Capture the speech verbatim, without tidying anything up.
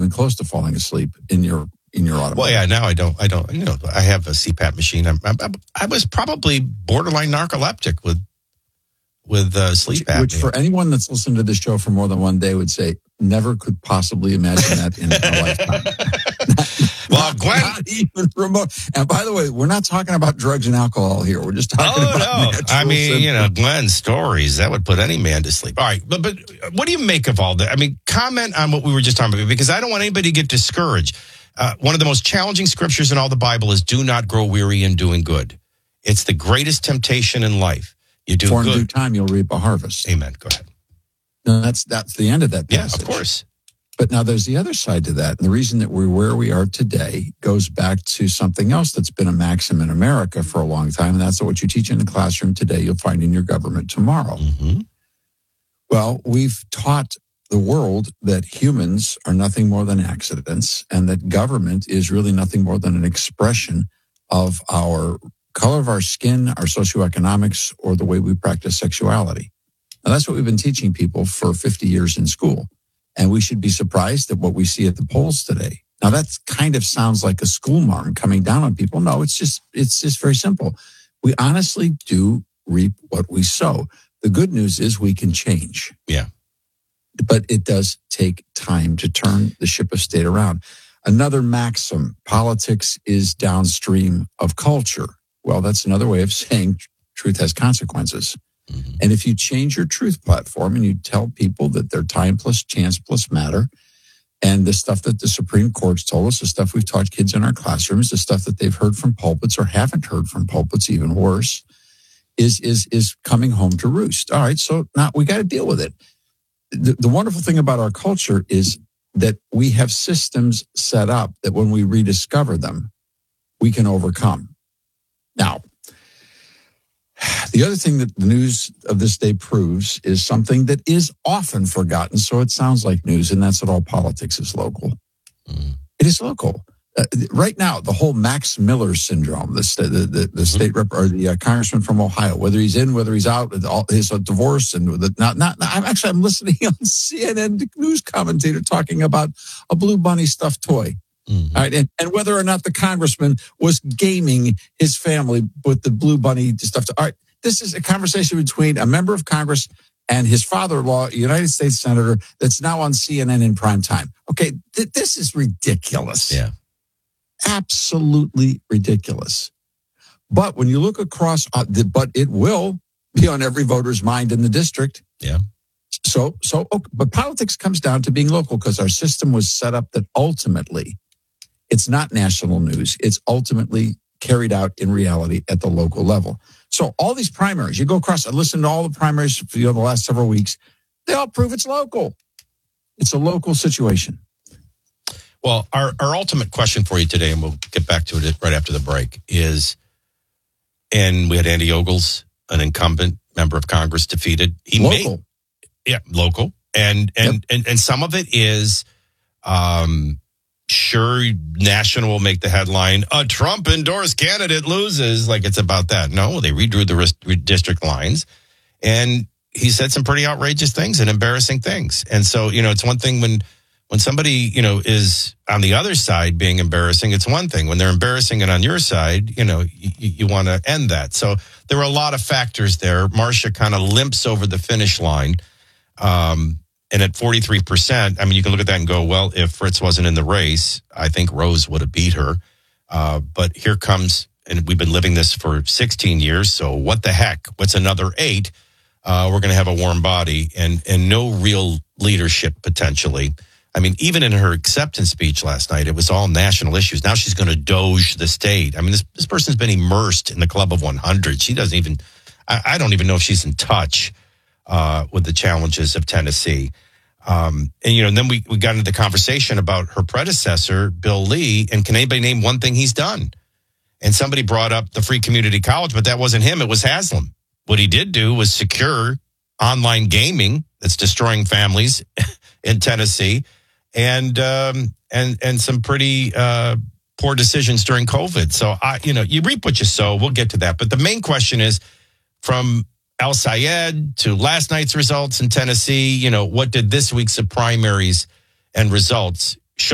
even close to falling asleep in your in your automobile. Well, yeah, now I don't, I don't, you know, I have a C PAP machine. I'm, I'm, I was probably borderline narcoleptic with with uh, sleep apnea. Which for anyone that's listened to this show for more than one day would say, never could possibly imagine that in a lifetime. Well, not, Glenn. not even remote. And by the way, we're not talking about drugs and alcohol here. We're just talking oh, about no. I mean, symptoms. you know, Glenn's stories, that would put any man to sleep. All right, but, but what do you make of all that? I mean, comment on what we were just talking about, because I don't want anybody to get discouraged. Uh, one of the most challenging scriptures in all the Bible is do not grow weary in doing good. It's the greatest temptation in life. You do For good. in due time, you'll reap a harvest. Amen. Go ahead. No, that's that's the end of that Yeah, passage. of course. But now there's the other side to that. And the reason that we're where we are today goes back to something else that's been a maxim in America for a long time. And that's what you teach in the classroom today, you'll find in your government tomorrow. Mm-hmm. Well, we've taught the world that humans are nothing more than accidents and that government is really nothing more than an expression of our color of our skin, our socioeconomics, or the way we practice sexuality. Now, that's what we've been teaching people for fifty years in school. And we should be surprised at what we see at the polls today. Now, that kind of sounds like a schoolmarm coming down on people. No, it's just, it's just very simple. We honestly do reap what we sow. The good news is we can change. Yeah. But it does take time to turn the ship of state around. Another maxim, politics is downstream of culture. Well, that's another way of saying truth has consequences. Mm-hmm. And if you change your truth platform and you tell people that they're time plus chance plus matter, and the stuff that the Supreme Court's told us, the stuff we've taught kids in our classrooms, the stuff that they've heard from pulpits or haven't heard from pulpits, even worse, is is is coming home to roost. All right, so now we got to deal with it. The, the wonderful thing about our culture is that we have systems set up that when we rediscover them, we can overcome. Now, the other thing that the news of this day proves is something that is often forgotten, so it sounds like news, and that's that all politics is local. Mm. It is local. Uh, right now, the whole Max Miller syndrome, the, the, the, the mm-hmm. state rep or the uh, congressman from Ohio, whether he's in, whether he's out, all, his uh, divorce, and the, not, not, not, I'm actually, I'm listening on C N N news commentator talking about a Blue Bunny stuffed toy. Mm-hmm. All right, and, and whether or not the congressman was gaming his family with the Blue Bunny stuff. All right, this is a conversation between a member of Congress and his father-in-law, a United States senator, that's now on C N N in prime time. Okay, th- this is ridiculous. Yeah, absolutely ridiculous. But when you look across, uh, the, but it will be on every voter's mind in the district. Yeah. So, so, okay, but politics comes down to being local because our system was set up that ultimately it's not national news. It's ultimately carried out in reality at the local level. So all these primaries, you go across, I listened to all the primaries for you know, the last several weeks. They all prove it's local. It's a local situation. Well, our, our ultimate question for you today, and we'll get back to it right after the break, is, and we had Andy Ogles, an incumbent member of Congress, defeated. He local. May, yeah, local. And, and, yep. and, and some of it is, um, sure, national will make the headline, a Trump-endorsed candidate loses, like it's about that. No, they redrew the district lines, and he said some pretty outrageous things and embarrassing things. And so, you know, it's one thing when when somebody, you know, is on the other side being embarrassing, it's one thing. When they're embarrassing it on your side, you know, you, you want to end that. So there were a lot of factors there. Marcia kind of limps over the finish line. Um And at forty-three percent, I mean, you can look at that and go, well, if Fritz wasn't in the race, I think Rose would have beat her. Uh, but here comes, and we've been living this for sixteen years, so what the heck? What's another eight? Uh, we're going to have a warm body and, and no real leadership potentially. I mean, even in her acceptance speech last night, it was all national issues. Now she's going to doge the state. I mean, this, this person's been immersed in the club of one hundred. She doesn't even, I, I don't even know if she's in touch uh, with the challenges of Tennessee. Um, and, you know, and then we, we got into the conversation about her predecessor, Bill Lee, and can anybody name one thing he's done? And somebody brought up the free community college, but that wasn't him. It was Haslam. What he did do was secure online gaming that's destroying families in Tennessee and, um, and, and some pretty, uh, poor decisions during COVID. So I, you know, you reap what you sow. We'll get to that. But the main question is from Al Sayed to last night's results in Tennessee, you know, what did this week's of primaries and results